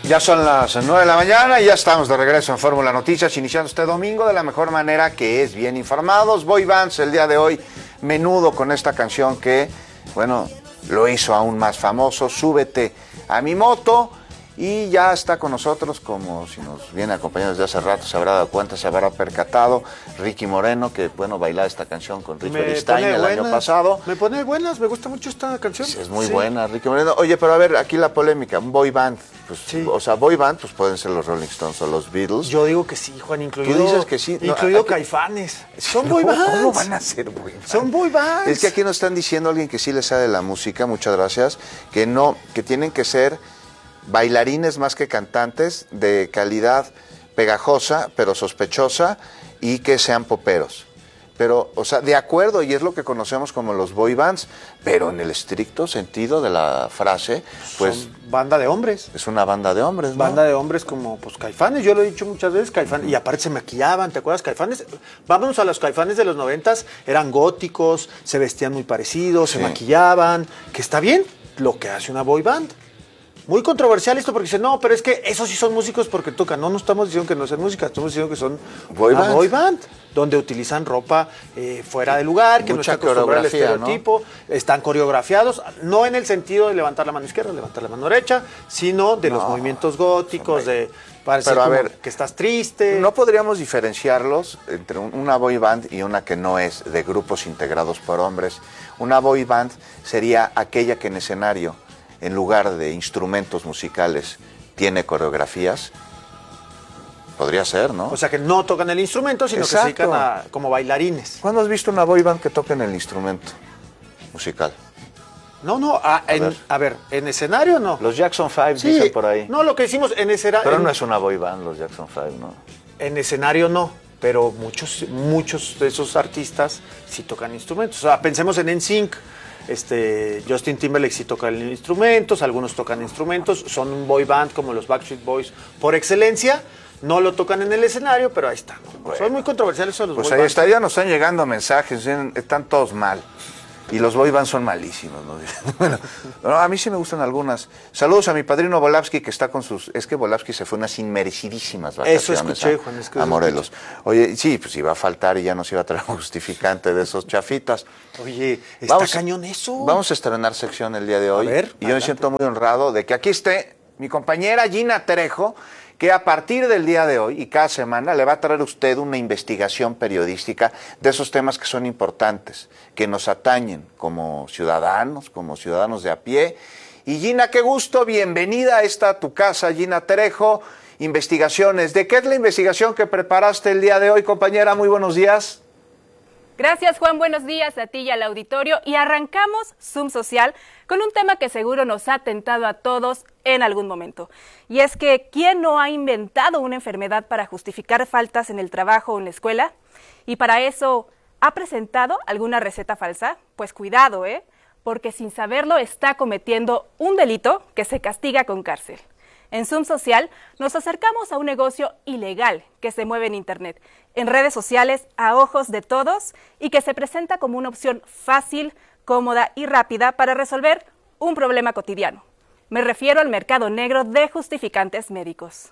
Ya son las 9 de la mañana y ya estamos de regreso en Fórmula Noticias, iniciando este domingo de la mejor manera, que es bien informados. Boy bands el día de hoy, Menudo con esta canción que, bueno, lo hizo aún más famoso, Súbete a mi moto. Y ya está con nosotros, como si nos viene acompañando desde hace rato, se habrá dado cuenta, se habrá percatado, Ricky Moreno, que bueno, bailaba esta canción con Richard Stein el año pasado. Me pone buenas, me gusta mucho esta canción. Sí, es muy buena, Ricky Moreno. Oye, pero a ver, aquí la polémica, un boy band, pues, sí. O sea, boy band, pues pueden ser los Rolling Stones o los Beatles. Yo digo que sí, Juan, incluido. Tú dices que sí. Incluido Caifanes. Son boy bands. ¿Cómo van a ser boy bands? Son boy bands. Es que aquí nos están diciendo alguien que sí le sabe la música, muchas gracias, que no, que tienen que ser bailarines más que cantantes, de calidad pegajosa, pero sospechosa, y que sean poperos. Pero, o sea, de acuerdo, y es lo que conocemos como los boy bands, pero en el estricto sentido de la frase, pues... Son banda de hombres. Es una banda de hombres, ¿no? Banda de hombres como, pues, Caifanes, yo lo he dicho muchas veces, Caifanes, y aparte se maquillaban, ¿te acuerdas? Caifanes, vámonos a los Caifanes de los 90s, eran góticos, se vestían muy parecidos, se maquillaban, que está bien, lo que hace una boy band. Muy controversial esto porque dicen, no, pero es que esos sí son músicos porque tocan. No, no estamos diciendo que no sean música, estamos diciendo que son boy band, donde utilizan ropa fuera de lugar, que mucha no está acostumbrada al estereotipo, ¿no? Están coreografiados, no en el sentido de levantar la mano izquierda, levantar la mano derecha, sino de los movimientos góticos, de parecer pero, como a ver, que estás triste. No podríamos diferenciarlos entre una boy band y una que no es, de grupos integrados por hombres. Una boy band sería aquella que en escenario, en lugar de instrumentos musicales, tiene coreografías. Podría ser, ¿no? O sea, que no tocan el instrumento, sino que se dedican como bailarines. ¿Cuándo has visto una boy band que toquen el instrumento musical? No, a ver, en escenario no. Los Jackson 5 dicen por ahí. No, lo que hicimos en escenario... Pero no es una boy band los Jackson 5, ¿no? En escenario no, pero muchos de esos artistas sí tocan instrumentos. O sea, pensemos en NSYNC. Justin Timberlake sí toca instrumentos, algunos tocan instrumentos, son un boy band como los Backstreet Boys por excelencia, no lo tocan en el escenario, pero ahí está. Bueno, son muy controversiales esos los boy bands. Pues ahí está, ya nos están llegando mensajes, están todos mal. Y los boy bands son malísimos, ¿no? Bueno, a mí sí me gustan algunas. Saludos a mi padrino Volavsky, que está con sus... Es que Volavsky se fue unas inmerecidísimas vacaciones. Eso escuché, Juan. A Morelos. Oye, sí, pues iba a faltar y ya nos iba a traer un justificante de esos chafitas. Oye, está cañón eso. Vamos a estrenar sección el día de hoy. A ver, y yo me siento muy honrado de que aquí esté mi compañera Gina Trejo, que a partir del día de hoy y cada semana le va a traer a usted una investigación periodística de esos temas que son importantes, que nos atañen como ciudadanos de a pie. Y Gina, qué gusto, bienvenida a esta tu casa, Gina Trejo, investigaciones. ¿De qué es la investigación que preparaste el día de hoy, compañera? Muy buenos días. Gracias, Juan. Buenos días a ti y al auditorio. Y arrancamos Zoom Social con un tema que seguro nos ha tentado a todos en algún momento. Y es que, ¿quién no ha inventado una enfermedad para justificar faltas en el trabajo o en la escuela? Y para eso, ¿ha presentado alguna receta falsa? Pues cuidado, porque sin saberlo está cometiendo un delito que se castiga con cárcel. En Zoom Social nos acercamos a un negocio ilegal que se mueve en Internet, en redes sociales a ojos de todos y que se presenta como una opción fácil, cómoda y rápida para resolver un problema cotidiano. Me refiero al mercado negro de justificantes médicos.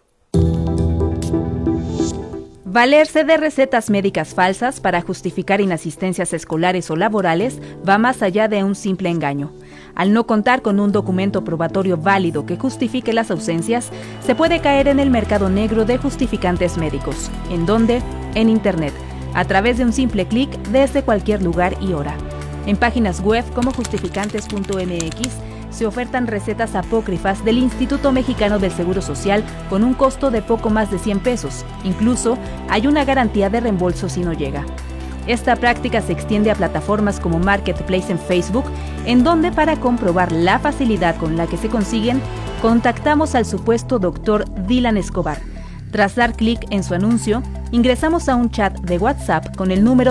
Valerse de recetas médicas falsas para justificar inasistencias escolares o laborales va más allá de un simple engaño. Al no contar con un documento probatorio válido que justifique las ausencias, se puede caer en el mercado negro de justificantes médicos. ¿En dónde? En Internet, a través de un simple clic desde cualquier lugar y hora. En páginas web como justificantes.mx se ofertan recetas apócrifas del Instituto Mexicano del Seguro Social con un costo de poco más de 100 pesos. Incluso hay una garantía de reembolso si no llega. Esta práctica se extiende a plataformas como Marketplace en Facebook, en donde para comprobar la facilidad con la que se consiguen, contactamos al supuesto doctor Dylan Escobar. Tras dar clic en su anuncio, ingresamos a un chat de WhatsApp con el número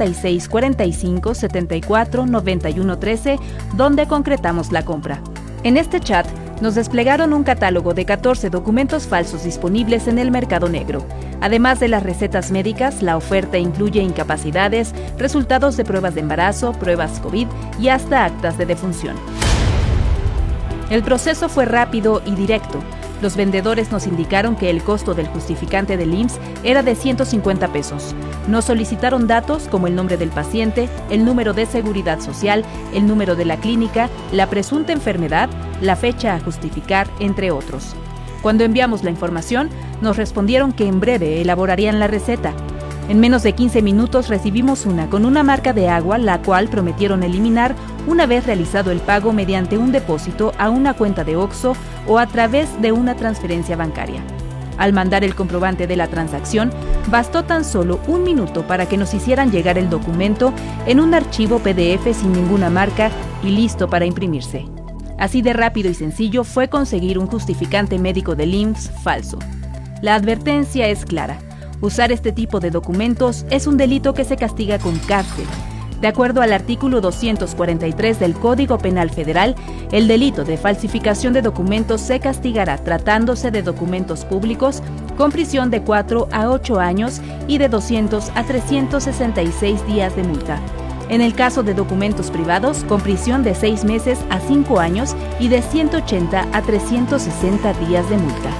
5645749113, donde concretamos la compra. En este chat nos desplegaron un catálogo de 14 documentos falsos disponibles en el mercado negro. Además de las recetas médicas, la oferta incluye incapacidades, resultados de pruebas de embarazo, pruebas COVID y hasta actas de defunción. El proceso fue rápido y directo. Los vendedores nos indicaron que el costo del justificante del IMSS era de 150 pesos. Nos solicitaron datos como el nombre del paciente, el número de seguridad social, el número de la clínica, la presunta enfermedad, la fecha a justificar, entre otros. Cuando enviamos la información, nos respondieron que en breve elaborarían la receta. En menos de 15 minutos recibimos una con una marca de agua, la cual prometieron eliminar una vez realizado el pago mediante un depósito a una cuenta de Oxxo o a través de una transferencia bancaria. Al mandar el comprobante de la transacción, bastó tan solo 1 minuto para que nos hicieran llegar el documento en un archivo PDF sin ninguna marca y listo para imprimirse. Así de rápido y sencillo fue conseguir un justificante médico del IMSS falso. La advertencia es clara. Usar este tipo de documentos es un delito que se castiga con cárcel. De acuerdo al artículo 243 del Código Penal Federal, el delito de falsificación de documentos se castigará tratándose de documentos públicos con prisión de 4 a 8 años y de 200 a 366 días de multa. En el caso de documentos privados, con prisión de 6 meses a 5 años y de 180 a 360 días de multa.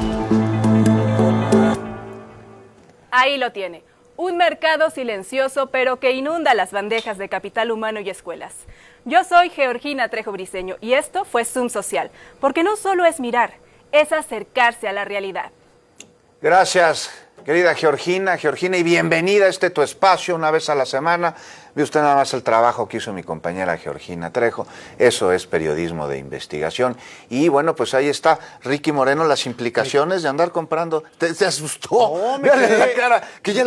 Ahí lo tiene, un mercado silencioso pero que inunda las bandejas de capital humano y escuelas. Yo soy Georgina Trejo Briceño y esto fue Zoom Social, porque no solo es mirar, es acercarse a la realidad. Gracias, querida Georgina, y bienvenida a tu espacio una vez a la semana. Ve usted nada más el trabajo que hizo mi compañera Georgina Trejo. Eso es periodismo de investigación. Y bueno, pues ahí está, Ricky Moreno, las implicaciones de andar comprando. ¿Te asustó? No, me Véale quedé... la cara.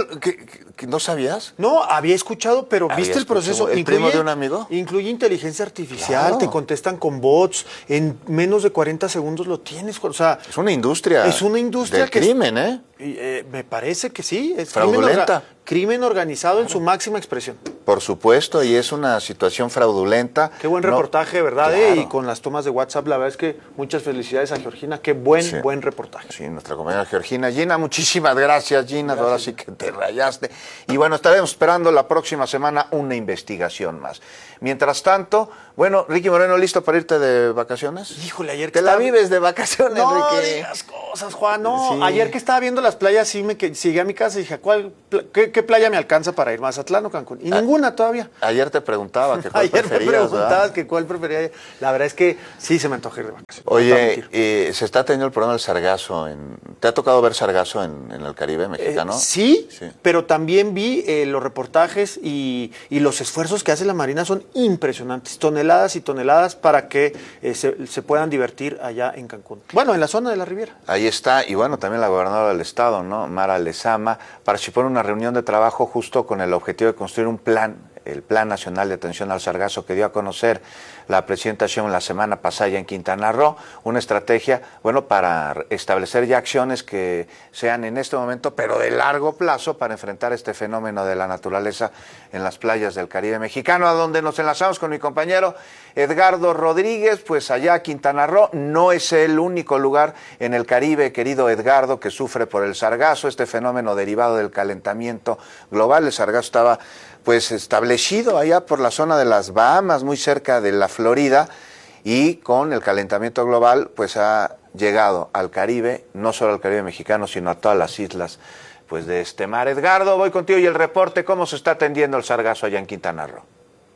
¿Que no sabías? No, había escuchado, pero ¿viste el proceso? ¿El primo de un amigo? Incluye inteligencia artificial, Claro. te contestan con bots, en menos de 40 segundos lo tienes. O sea, Es una industria. Es una industria del que crimen, ¿eh? Me parece que sí. Es Fraudulenta. Crimen organizado en su máxima expresión. Por supuesto, y es una situación fraudulenta. Qué buen No, reportaje, ¿verdad? claro. Y con las tomas de WhatsApp, la verdad es que muchas felicidades a Georgina. Qué buen reportaje. Sí, nuestra compañera Georgina. Gina, muchísimas gracias, Gina. Gracias. Ahora sí que te rayaste. Y bueno, estaremos esperando la próxima semana una investigación más. Mientras tanto, bueno, Ricky Moreno, ¿listo para irte de vacaciones? Híjole, ayer Te que la estaba... vives de vacaciones, No Ricky. digas cosas, Juan. No, Sí. ayer que estaba viendo las playas, llegué a mi casa y dije, ¿qué playa me alcanza para ir? ¿Mazatlán o Cancún? Y ninguna todavía. Ayer te preguntaba que cuál Ayer me preferías, preguntabas ¿verdad? que cuál prefería. La verdad es que sí se me antojó ir de vacaciones. Oye, se está teniendo el problema del sargazo. ¿Te ha tocado ver sargazo en el Caribe mexicano? Sí, pero también vi los reportajes y los esfuerzos que hace la Marina son impresionantes. Toneladas y toneladas para que se puedan divertir allá en Cancún. Bueno, en la zona de la Riviera. Ahí está, y bueno, también la gobernadora del estado, ¿no? Mara Lezama, participó en una reunión de trabajo justo con el objetivo de construir un plan, el Plan Nacional de Atención al Sargazo, que dio a conocer la presidenta Sheinbaum la semana pasada en Quintana Roo, una estrategia, bueno, para establecer ya acciones que sean en este momento, pero de largo plazo, para enfrentar este fenómeno de la naturaleza en las playas del Caribe mexicano, a donde nos enlazamos con mi compañero Edgardo Rodríguez. Pues allá Quintana Roo no es el único lugar en el Caribe, querido Edgardo, que sufre por el sargazo, este fenómeno derivado del calentamiento global. El sargazo estaba pues establecido allá por la zona de las Bahamas, muy cerca de la Florida, y con el calentamiento global pues ha llegado al Caribe, no solo al Caribe mexicano, sino a todas las islas pues de este mar. Edgardo, voy contigo y el reporte, ¿cómo se está atendiendo el sargazo allá en Quintana Roo?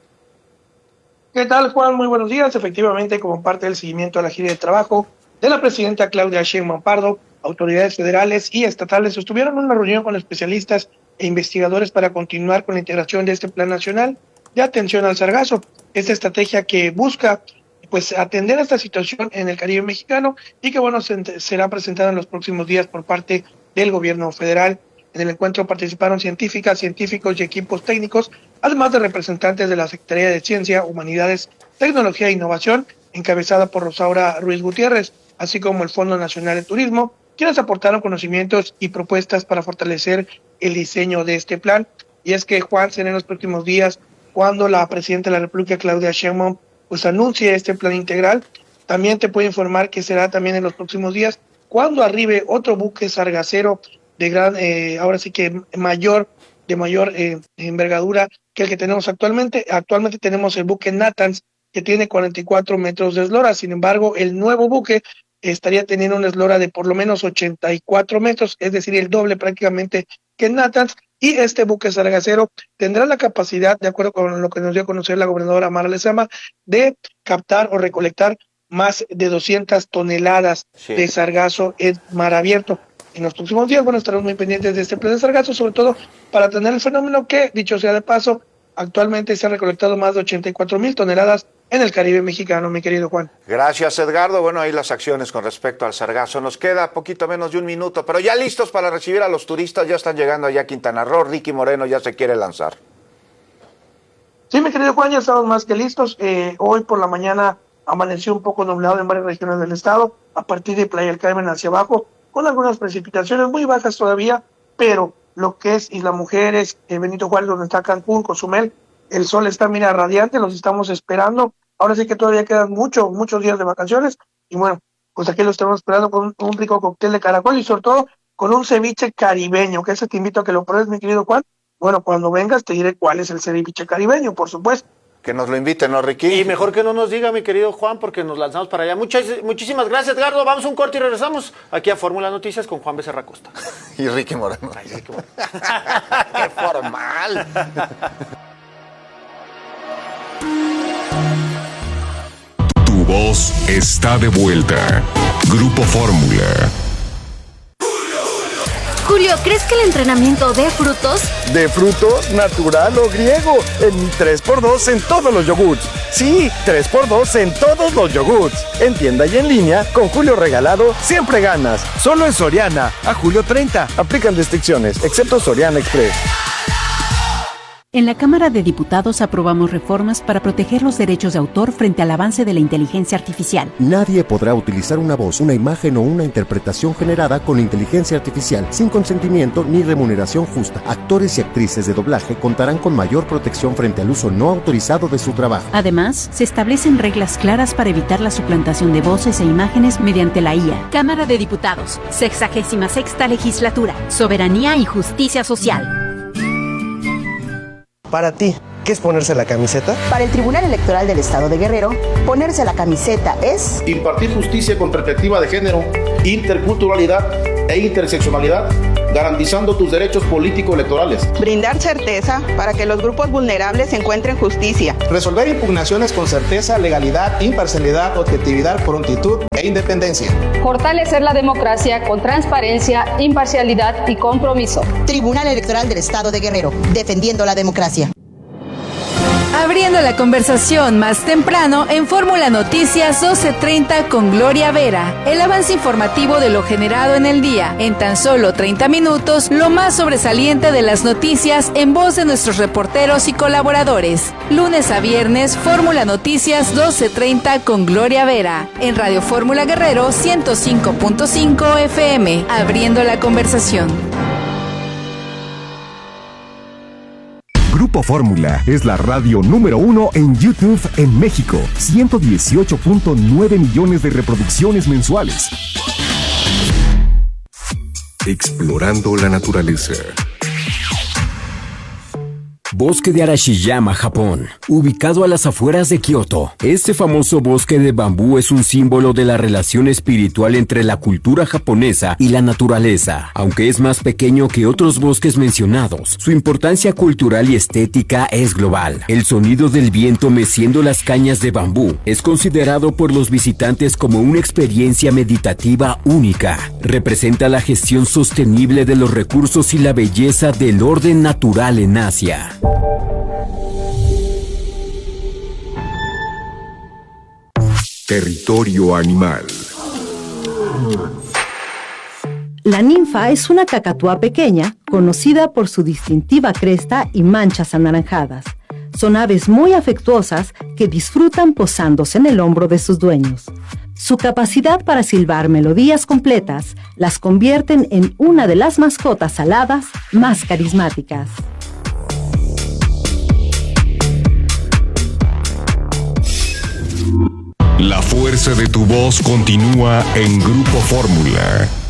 ¿Qué tal, Juan? Muy buenos días. Efectivamente, como parte del seguimiento a la gira de trabajo de la presidenta Claudia Sheinbaum Pardo, autoridades federales y estatales sostuvieron una reunión con especialistas e investigadores para continuar con la integración de este Plan Nacional de Atención al Sargazo. Esta estrategia que busca pues atender a esta situación en el Caribe mexicano y que bueno será presentada en los próximos días por parte del gobierno federal. En el encuentro participaron científicas, científicos y equipos técnicos, además de representantes de la Secretaría de Ciencia, Humanidades, Tecnología e Innovación, encabezada por Rosaura Ruiz Gutiérrez, así como el Fondo Nacional de Turismo, quienes aportaron conocimientos y propuestas para fortalecer el diseño de este plan. Y es que, Juan, será en los próximos días cuando la presidenta de la República, Claudia Sheinbaum, pues anuncie este plan integral. También te puedo informar que será también en los próximos días cuando arribe otro buque sargacero de gran, ahora sí que de mayor envergadura que el que tenemos actualmente. Actualmente tenemos el buque Natanz, que tiene 44 metros de eslora. Sin embargo, el nuevo buque estaría teniendo una eslora de por lo menos 84 metros, es decir, el doble prácticamente que en Natanz, y este buque sargacero tendrá la capacidad, de acuerdo con lo que nos dio a conocer la gobernadora Mara Lezama, de captar o recolectar más de 200 toneladas de sargazo en mar abierto. En los próximos días, estaremos muy pendientes de este plan de sargazo, sobre todo para tener el fenómeno que, dicho sea de paso, actualmente se han recolectado más de 84,000 toneladas en el Caribe mexicano, mi querido Juan. Gracias, Edgardo. Bueno, ahí las acciones con respecto al sargazo. Nos queda poquito menos de un minuto, pero ya listos para recibir a los turistas. Ya están llegando allá a Quintana Roo. Ricky Moreno ya se quiere lanzar. Sí, mi querido Juan, ya estamos más que listos. Hoy por la mañana amaneció un poco nublado en varias regiones del estado, a partir de Playa del Carmen hacia abajo, con algunas precipitaciones muy bajas todavía, pero lo que es Isla Mujeres, Benito Juárez, donde está Cancún, Cozumel, el sol está, radiante, los estamos esperando. Ahora sí que todavía quedan muchos días de vacaciones, y pues aquí lo estamos esperando con un rico cóctel de caracol y sobre todo con un ceviche caribeño, que ese te invito a que lo pruebes, mi querido Juan. Cuando vengas te diré cuál es el ceviche caribeño, por supuesto. Que nos lo inviten, ¿no, Ricky? Y mejor que no nos diga, mi querido Juan, porque nos lanzamos para allá. Muchísimas gracias, Edgardo. Vamos a un corte y regresamos aquí a Fórmula Noticias con Juan Becerra Costa. Y Ricky Moreno. Ay, Ricky Moreno. ¡Qué formal! Tu voz está de vuelta. Grupo Fórmula. Julio, ¿crees que el entrenamiento dé frutos? ¿De frutos, natural o griego? En mi 3x2 en todos los yogurts. Sí, 3x2 en todos los yogurts. En tienda y en línea, con Julio regalado, siempre ganas. Solo en Soriana, a julio 30. Aplican restricciones, excepto Soriana Express. En la Cámara de Diputados aprobamos reformas para proteger los derechos de autor frente al avance de la inteligencia artificial. Nadie podrá utilizar una voz, una imagen o una interpretación generada con inteligencia artificial sin consentimiento ni remuneración justa. Actores y actrices de doblaje contarán con mayor protección frente al uso no autorizado de su trabajo. Además, se establecen reglas claras para evitar la suplantación de voces e imágenes mediante la IA. Cámara de Diputados, 66ª Legislatura, Soberanía y Justicia Social. Para ti, ¿qué es ponerse la camiseta? Para el Tribunal Electoral del Estado de Guerrero, ponerse la camiseta es... impartir justicia con perspectiva de género, interculturalidad e interseccionalidad, garantizando tus derechos político-electorales. Brindar certeza para que los grupos vulnerables encuentren justicia. Resolver impugnaciones con certeza, legalidad, imparcialidad, objetividad, prontitud e independencia. Fortalecer la democracia con transparencia, imparcialidad y compromiso. Tribunal Electoral del Estado de Guerrero, defendiendo la democracia. Abriendo la conversación más temprano en Fórmula Noticias 12:30 con Gloria Vera. El avance informativo de lo generado en el día. En tan solo 30 minutos, lo más sobresaliente de las noticias en voz de nuestros reporteros y colaboradores. Lunes a viernes, Fórmula Noticias 12:30 con Gloria Vera. En Radio Fórmula Guerrero 105.5 FM. Abriendo la conversación. Grupo Fórmula es la radio número 1 en YouTube en México. 118.9 millones de reproducciones mensuales. Explorando la naturaleza. Bosque de Arashiyama, Japón, ubicado a las afueras de Kioto. Este famoso bosque de bambú es un símbolo de la relación espiritual entre la cultura japonesa y la naturaleza. Aunque es más pequeño que otros bosques mencionados, su importancia cultural y estética es global. El sonido del viento meciendo las cañas de bambú es considerado por los visitantes como una experiencia meditativa única. Representa la gestión sostenible de los recursos y la belleza del orden natural en Asia. Territorio animal. La ninfa es una cacatúa pequeña, conocida por su distintiva cresta y manchas anaranjadas. Son aves muy afectuosas que disfrutan posándose en el hombro de sus dueños. Su capacidad para silbar melodías completas las convierten en una de las mascotas aladas más carismáticas. La fuerza de tu voz continúa en Grupo Fórmula.